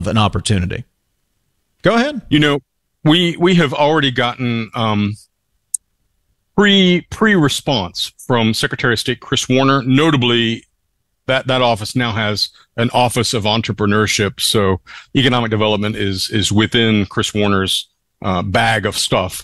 an opportunity. Go ahead. You know, we have already gotten pre-response from Secretary of State Chris Warner. Notably, that office now has an Office of Entrepreneurship, so economic development is within Chris Warner's bag of stuff.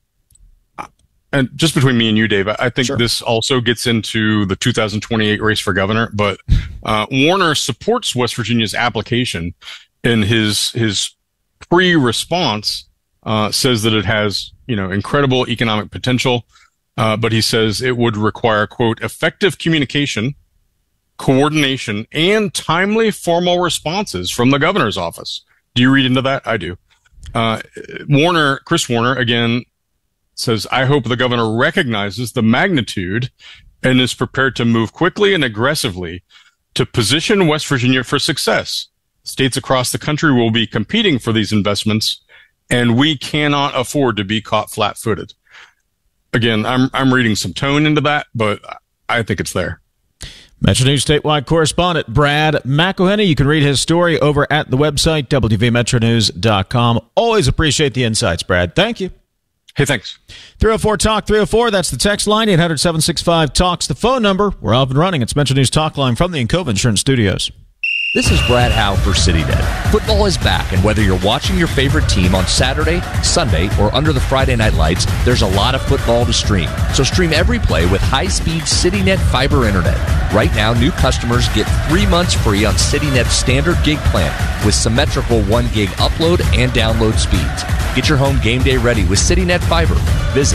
And just between me and you, Dave, I think this also gets into the 2028 race for governor. But Warner supports West Virginia's application, and his pre-response says that it has, incredible economic potential. But he says it would require, quote, effective communication, coordination, and timely formal responses from the governor's office. Do you read into that? I do. Chris Warner, again, says, I hope the governor recognizes the magnitude and is prepared to move quickly and aggressively to position West Virginia for success. States across the country will be competing for these investments, and we cannot afford to be caught flat-footed. Again, I'm reading some tone into that, but I think it's there. Metro News statewide correspondent Brad McElhenney. You can read his story over at the website, wvmetronews.com. Always appreciate the insights, Brad. Thank you. Hey, thanks. 304-TALK, 304, that's the text line, 800-765-TALK's the phone number. We're up and running. It's Metro News Talk Line from the Encova Insurance Studios. This is Brad Howe for CityNet. Football is back, and whether you're watching your favorite team on Saturday, Sunday, or under the Friday night lights, there's a lot of football to stream. So stream every play with high-speed CityNet fiber internet. Right now, new customers get 3 months free on CityNet's standard gig plan with symmetrical 1 gig upload and download speeds. Get your home game day ready with CityNet fiber. Visit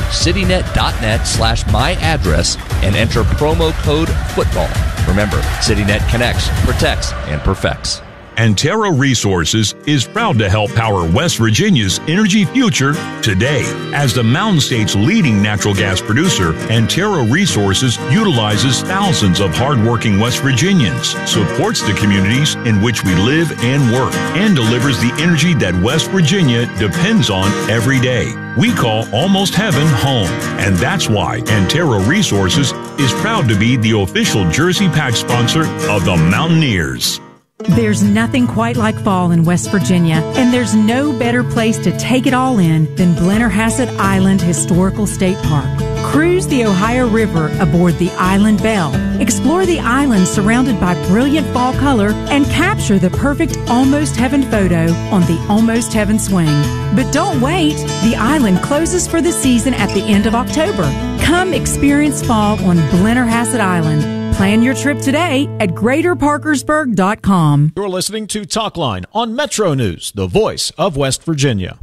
citynet.net/myaddress and enter promo code FOOTBALL. Remember, CityNet connects, protects, and perfects. Antero Resources is proud to help power West Virginia's energy future today. As the Mountain State's leading natural gas producer, Antero Resources utilizes thousands of hardworking West Virginians, supports the communities in which we live and work, and delivers the energy that West Virginia depends on every day. We call Almost Heaven home, and that's why Antero Resources is proud to be the official Jersey Patch sponsor of the Mountaineers. There's nothing quite like fall in West Virginia, and there's no better place to take it all in than Blennerhassett Island Historical State Park. Cruise the Ohio River aboard the Island Belle. Explore the island surrounded by brilliant fall color and capture the perfect Almost Heaven photo on the Almost Heaven swing. But don't wait. The island closes for the season at the end of October. Come experience fall on Blennerhassett Island. Plan your trip today at GreaterParkersburg.com. You're listening to Talk Line on Metro News, the voice of West Virginia.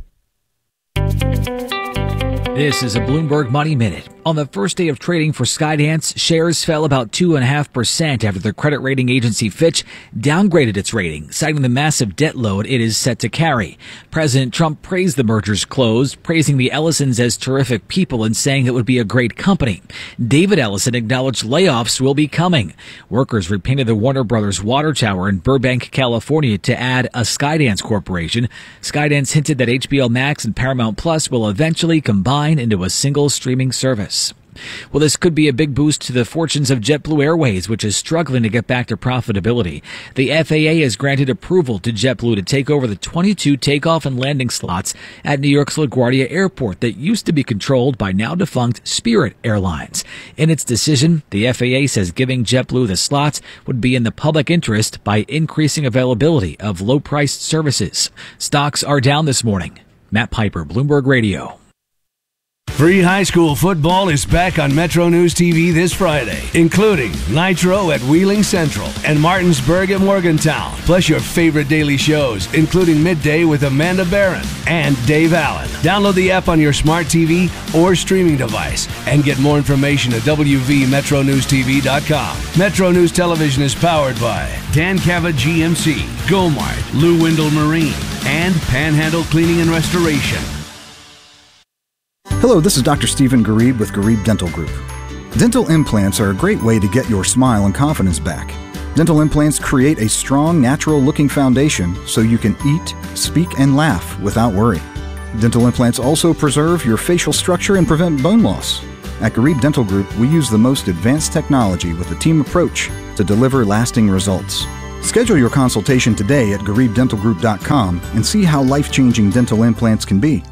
This is a Bloomberg Money Minute. On the first day of trading for Skydance, shares fell about 2.5% after the credit rating agency Fitch downgraded its rating, citing the massive debt load it is set to carry. President Trump praised the merger's close, praising the Ellisons as terrific people and saying it would be a great company. David Ellison acknowledged layoffs will be coming. Workers repainted the Warner Brothers water tower in Burbank, California to add a Skydance corporation. Skydance hinted that HBO Max and Paramount Plus will eventually combine into a single streaming service. Well, this could be a big boost to the fortunes of JetBlue Airways, which is struggling to get back to profitability. The FAA has granted approval to JetBlue to take over the 22 takeoff and landing slots at New York's LaGuardia Airport that used to be controlled by now-defunct Spirit Airlines. In its decision, the FAA says giving JetBlue the slots would be in the public interest by increasing availability of low-priced services. Stocks are down this morning. Matt Piper, Bloomberg Radio. Free high school football is back on Metro News TV this Friday, including Nitro at Wheeling Central and Martinsburg at Morgantown, plus your favorite daily shows, including Midday with Amanda Barron and Dave Allen. Download the app on your smart TV or streaming device and get more information at wvmetronewstv.com. Metro News Television is powered by Dan Cava GMC, Gomart, Lou Windle Marine, and Panhandle Cleaning and Restoration. Hello, this is Dr. Stephen Garib with Garib Dental Group. Dental implants are a great way to get your smile and confidence back. Dental implants create a strong, natural-looking foundation so you can eat, speak, and laugh without worry. Dental implants also preserve your facial structure and prevent bone loss. At Garib Dental Group, we use the most advanced technology with a team approach to deliver lasting results. Schedule your consultation today at GareebDentalGroup.com and see how life-changing dental implants can be.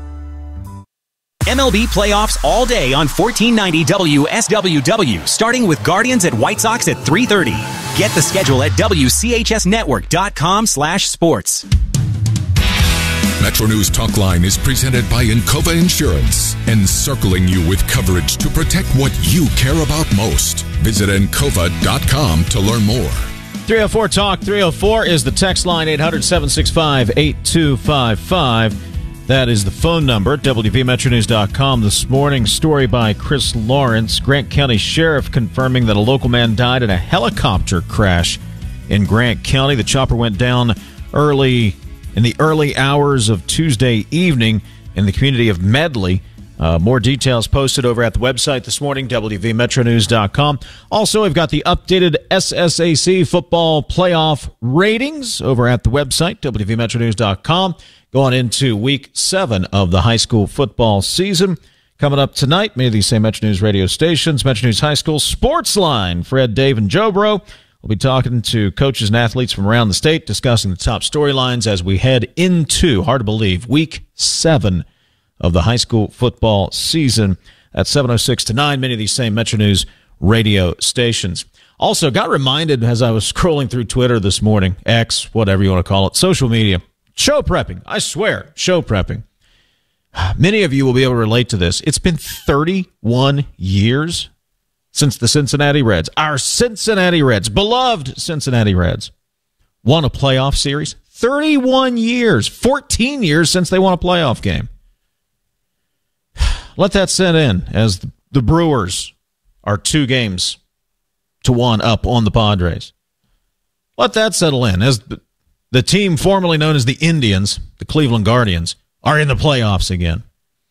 MLB playoffs all day on 1490 WSWW, starting with Guardians at White Sox at 3:30. Get the schedule at WCHSNetwork.com/sports. Metro News Talk Line is presented by Encova Insurance, encircling you with coverage to protect what you care about most. Visit Encova.com to learn more. 304 Talk 304 is the text line, 800-765-8255. That is the phone number. WVMetroNews.com. This morning, story by Chris Lawrence. Grant County Sheriff confirming that a local man died in a helicopter crash in Grant County. The chopper went down in the early hours of Tuesday evening in the community of Medley. More details posted over at the website this morning, WVMetroNews.com. Also, we've got the updated SSAC football playoff ratings over at the website, WVMetroNews.com. Going into week 7 of the high school football season. Coming up tonight, many of these same Metro News radio stations, Metro News High School Sports Line. Fred, Dave, and Joe Bro. We'll be talking to coaches and athletes from around the state, discussing the top storylines as we head into, hard to believe, week 7 of the high school football season at 7:06 to 9, many of these same Metro News radio stations. Also, got reminded as I was scrolling through Twitter this morning, X, whatever you want to call it, social media, show prepping. I swear, show prepping. Many of you will be able to relate to this. It's been 31 years since the Cincinnati Reds, our Cincinnati Reds, beloved Cincinnati Reds, won a playoff series. 31 years, 14 years since they won a playoff game. Let that set in as the Brewers are 2-1 up on the Padres. Let that settle in as the team formerly known as the Indians, the Cleveland Guardians, are in the playoffs again.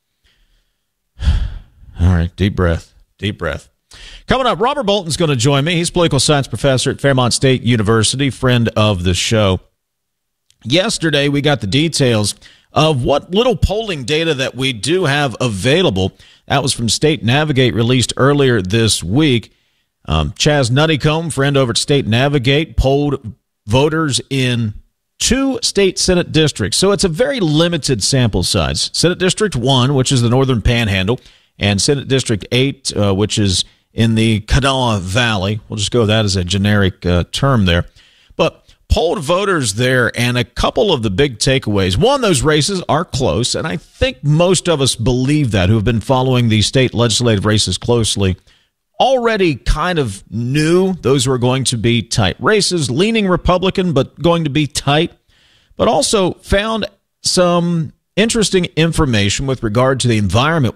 All right, deep breath, deep breath. Coming up, Robert Bolton's going to join me. He's a political science professor at Fairmont State University, friend of the show. Yesterday, we got the details of what little polling data that we do have available. That was from State Navigate, released earlier this week. Chaz Nuttycombe, friend over at State Navigate, polled voters in 2 state Senate districts. So it's a very limited sample size. Senate District 1, which is the Northern Panhandle, and Senate District 8, which is in the Kanawha Valley. We'll just go with that as a generic term there. But polled voters there, and a couple of the big takeaways. One, those races are close, and I think most of us believe that, who have been following these state legislative races closely, already kind of knew those were going to be tight races, leaning Republican, but going to be tight, but also found some interesting information with regard to the environment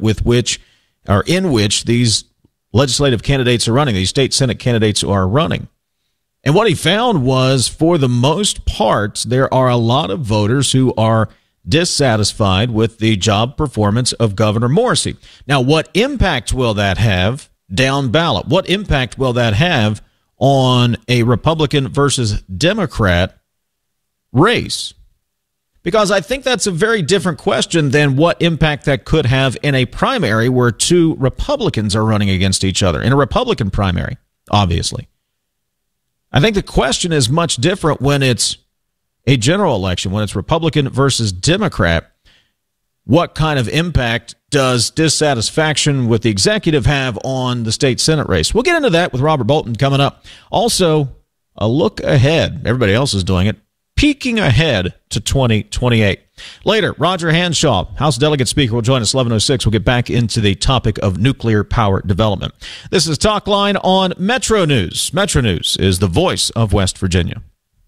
in which these legislative candidates are running, these state Senate candidates are running. And what he found was, for the most part, there are a lot of voters who are dissatisfied with the job performance of Governor Morrisey. Now, what impact will that have down ballot? What impact will that have on a Republican versus Democrat race? Because I think that's a very different question than what impact that could have in a primary where 2 Republicans are running against each other. In a Republican primary, obviously. I think the question is much different when it's a general election, when it's Republican versus Democrat. What kind of impact does dissatisfaction with the executive have on the state Senate race? We'll get into that with Robert Bolton coming up. Also, a look ahead. Everybody else is doing it. Peeking ahead to 2028. Later, Roger Hanshaw, House Delegate Speaker, will join us 11:06. We'll get back into the topic of nuclear power development. This is Talk Line on Metro News. Metro News is the voice of West Virginia.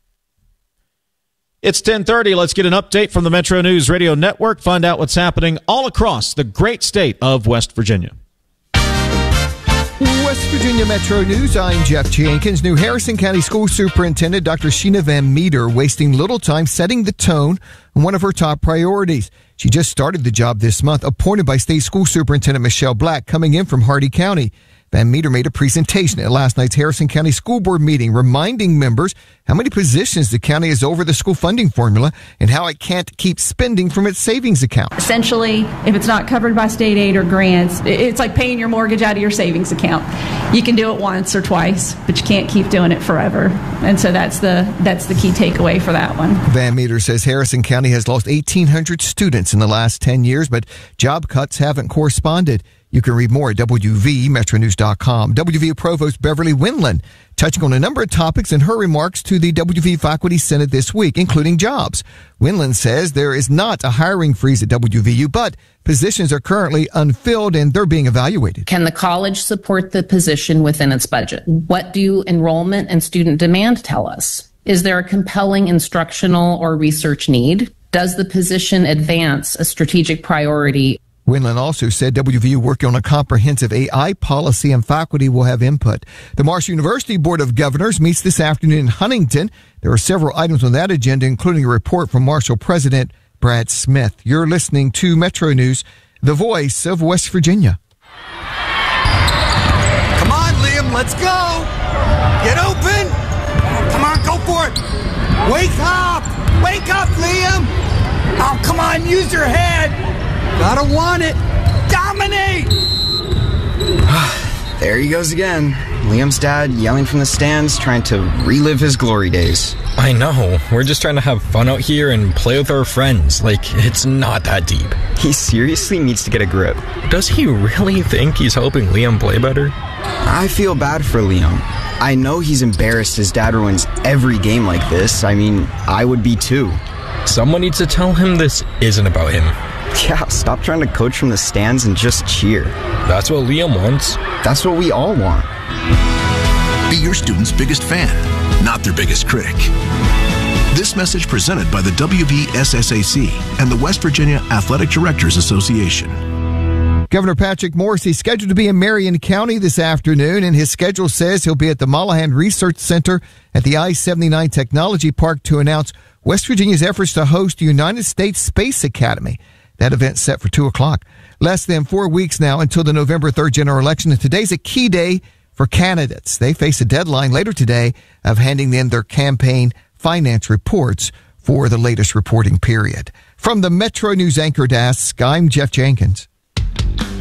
It's 10:30. Let's get an update from the Metro News Radio Network. Find out what's happening all across the great state of West Virginia. West Virginia Metro News, I'm Jeff Jenkins. New Harrison County School Superintendent Dr. Sheena Van Meter wasting little time setting the tone on one of her top priorities. She just started the job this month, appointed by State School Superintendent Michelle Black, coming in from Hardy County. Van Meter made a presentation at last night's Harrison County School Board meeting, reminding members how many positions the county has over the school funding formula and how it can't keep spending from its savings account. Essentially, if it's not covered by state aid or grants, it's like paying your mortgage out of your savings account. You can do it once or twice, but you can't keep doing it forever. And so that's the key takeaway for that one. Van Meter says Harrison County has lost 1,800 students in the last 10 years, but job cuts haven't corresponded. You can read more at WVMetroNews.com. WV Provost Beverly Winland touching on a number of topics in her remarks to the WV Faculty Senate this week, including jobs. Winland says there is not a hiring freeze at WVU, but positions are currently unfilled and they're being evaluated. Can the college support the position within its budget? What do enrollment and student demand tell us? Is there a compelling instructional or research need? Does the position advance a strategic priority? Winland also said WVU working on a comprehensive AI policy and faculty will have input. The Marshall University Board of Governors meets this afternoon in Huntington. There are several items on that agenda, including a report from Marshall President Brad Smith. You're listening to Metro News, the voice of West Virginia. Come on, Liam, let's go. Get open. Come on, go for it. Wake up. Wake up, Liam. Oh, come on, use your head. Gotta want it. Dominate! There he goes again. Liam's dad yelling from the stands, trying to relive his glory days. I know. We're just trying to have fun out here and play with our friends. Like, it's not that deep. He seriously needs to get a grip. Does he really think he's helping Liam play better? I feel bad for Liam. I know he's embarrassed his dad ruins every game like this. I mean, I would be too. Someone needs to tell him this isn't about him. Yeah, stop trying to coach from the stands and just cheer. That's what Liam wants. That's what we all want. Be your student's biggest fan, not their biggest critic. This message presented by the WVSSAC and the West Virginia Athletic Directors Association. Governor Patrick Morrisey is scheduled to be in Marion County this afternoon, and his schedule says he'll be at the Mollahan Research Center at the I-79 Technology Park to announce West Virginia's efforts to host the United States Space Academy. That event's set for 2 o'clock. Less than 4 weeks now until the November 3rd general election, and today's a key day for candidates. They face a deadline later today of handing in their campaign finance reports for the latest reporting period. From the Metro News Anchor Desk, I'm Jeff Jenkins.